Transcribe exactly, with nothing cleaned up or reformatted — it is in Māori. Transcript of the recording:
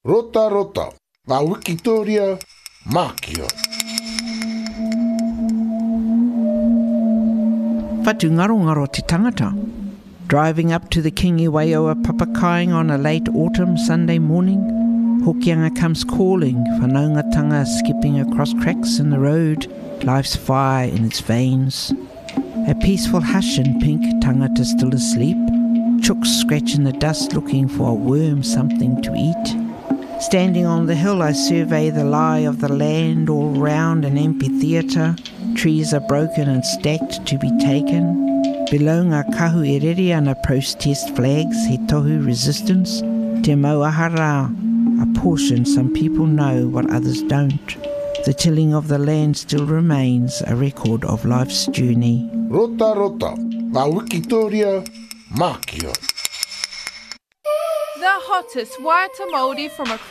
Rota rota, ngā Wikitoria Mākio. Whatu ngaro ngaro te tangata. Driving up to the Kingiwaioa Papakaing on a late autumn Sunday morning, Hokianga comes calling, whanaungatanga skipping across cracks in the road, life's fire in its veins. A peaceful hush in pink, tangata still asleep, chooks scratching the dust looking for a worm something to eat. Standing on the hill I survey the lie of the land all round an amphitheatre. Trees are broken and stacked to be taken. Below ngā kahu e rere ana protest flags, he tohu resistance, te mauahara, a portion some people know what others don't. The tilling of the land still remains a record of life's journey. Rota rota, ngā Wikitoria Mākio. The hottest Waiata Māori from across